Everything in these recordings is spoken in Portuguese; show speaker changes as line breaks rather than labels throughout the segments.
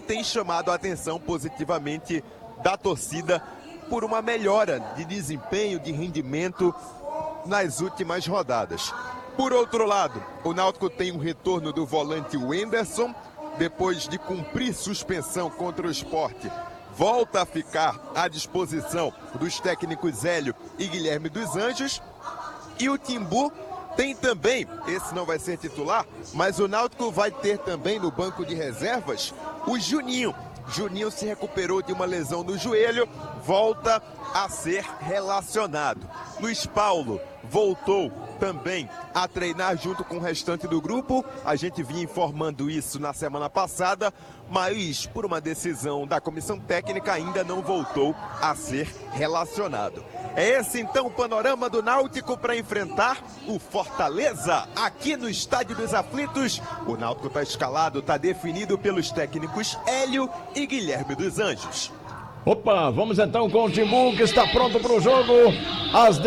tem chamado a atenção positivamente da torcida por uma melhora de desempenho, de rendimento nas últimas rodadas. Por outro lado, o Náutico tem um retorno do volante Wenderson, depois de cumprir suspensão contra o Sport. Volta a ficar à disposição dos técnicos Hélio e Guilherme dos Anjos. E o Timbu tem também, esse não vai ser titular, mas o Náutico vai ter também no banco de reservas o Juninho. Juninho se recuperou de uma lesão no joelho, volta a ser relacionado. Luiz Paulo voltou também a treinar junto com o restante do grupo. A gente vinha informando isso na semana passada, mas por uma decisão da comissão técnica ainda não voltou a ser relacionado. É esse então o panorama do Náutico para enfrentar o Fortaleza aqui no Estádio dos Aflitos. O Náutico está escalado, está definido pelos técnicos Hélio e Guilherme dos Anjos.
Opa, vamos então com o Timbu, que está pronto para o jogo às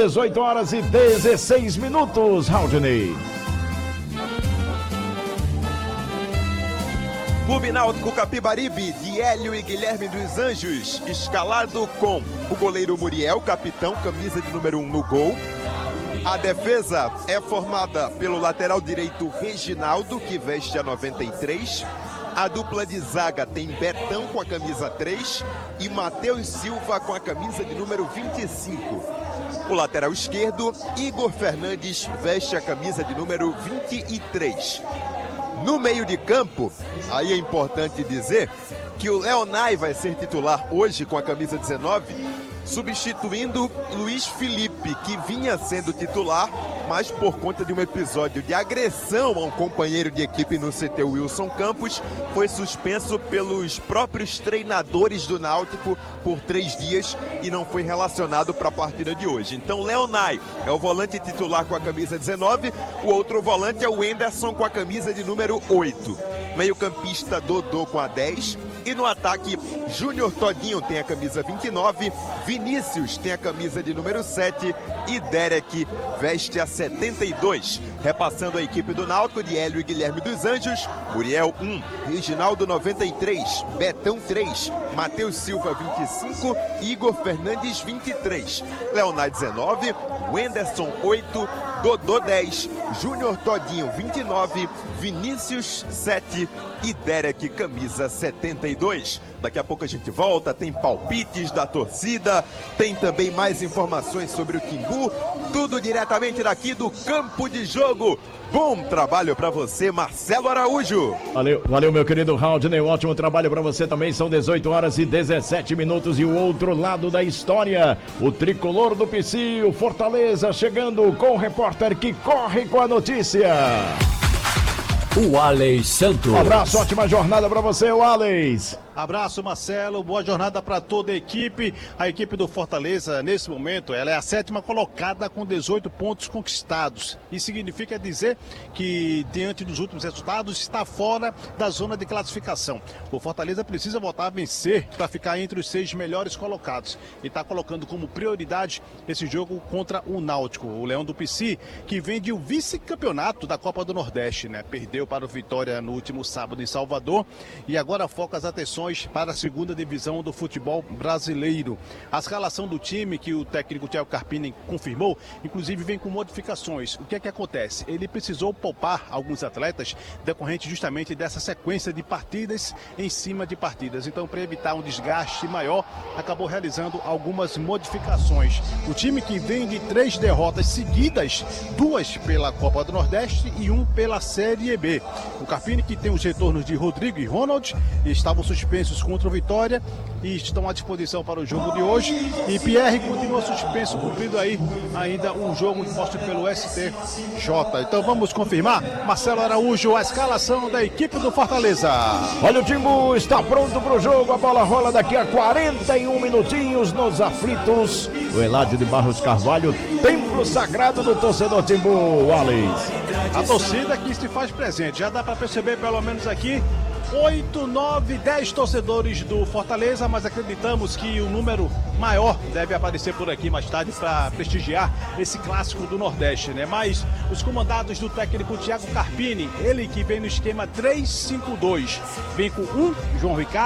18h16, Raudney.
Clube Náutico Capibaribe, de Hélio e Guilherme dos Anjos, escalado com o goleiro Muriel, capitão, camisa de número 1 no gol. A defesa é formada pelo lateral direito Reginaldo, que veste a 93. A dupla de zaga tem Betão com a camisa 3 e Matheus Silva com a camisa de número 25. O lateral esquerdo, Igor Fernandes, veste a camisa de número 23. No meio de campo, aí é importante dizer que o Leonai vai ser titular hoje com a camisa 19, substituindo Luiz Felipe, que vinha sendo titular, mas por conta de um episódio de agressão a um companheiro de equipe no CT Wilson Campos, foi suspenso pelos próprios treinadores do Náutico por 3 dias e não foi relacionado para a partida de hoje. Então Leonai é o volante titular com a camisa 19, o outro volante é o Wenderson com a camisa de número 8. Meio-campista Dodô com a 10. E no ataque, Júnior Todinho tem a camisa 29, Vinícius tem a camisa de número 7 e Derek veste a 72. Repassando a equipe do Náutico, de Hélio e Guilherme dos Anjos: Muriel 1, Reginaldo 93, Betão 3, Matheus Silva 25, Igor Fernandes 23, Leonai 19, Wenderson 8, Dodô 10, Júnior Todinho 29, Vinícius 7 e Derek camisa 72. Daqui a pouco a gente volta, tem palpites da torcida, tem também mais informações sobre o Timbu, tudo diretamente daqui do campo de jogo. Bom trabalho para você, Marcelo Araújo.
Valeu meu querido Raudney, um ótimo trabalho para você também. São 18h17 e o outro lado da história, o tricolor do PC, o Fortaleza, chegando com o repórter que corre com a notícia,
o Alex Santos.
Um abraço, ótima jornada para você, o Alex.
Abraço, Marcelo, boa jornada para toda a equipe. A equipe do Fortaleza, nesse momento, ela é a 7ª colocada com 18 pontos conquistados. Isso significa dizer que, diante dos últimos resultados, está fora da zona de classificação. O Fortaleza precisa voltar a vencer para ficar entre os 6 melhores colocados. E está colocando como prioridade esse jogo contra o Náutico, o Leão do PC, que vem de um vice-campeonato da Copa do Nordeste, né? Perdeu para o Vitória no último sábado em Salvador e agora foca as atenções para a 2ª divisão do futebol brasileiro. A escalação do time que o técnico Thiago Carpini confirmou, inclusive vem com modificações. O que é que acontece? Ele precisou poupar alguns atletas decorrente justamente dessa sequência de partidas em cima de partidas. Então, para evitar um desgaste maior, acabou realizando algumas modificações. O time que vem de 3 derrotas seguidas, 2 pela Copa do Nordeste e 1 pela Série B. O Carpini, que tem os retornos de Rodrigo e Ronald, estavam suspensos contra o Vitória e estão à disposição para o jogo de hoje. E Pierre continua suspenso, cumprindo aí ainda um jogo imposto pelo STJ. Então vamos confirmar, Marcelo Araújo, a escalação da equipe do Fortaleza.
Olha, o Timbu está pronto para o jogo, a bola rola daqui a 41 minutinhos nos aflitos. O Eládio de Barros Carvalho, templo sagrado do torcedor Timbu, Alex.
A torcida que se faz presente, já dá para perceber pelo menos aqui 8, 9, 10 torcedores do Fortaleza, mas acreditamos que o número maior deve aparecer por aqui mais tarde para prestigiar esse clássico do Nordeste, né? Mas os comandados do técnico Thiago Carpini, ele que vem no esquema 3-5-2, vem com João Ricardo,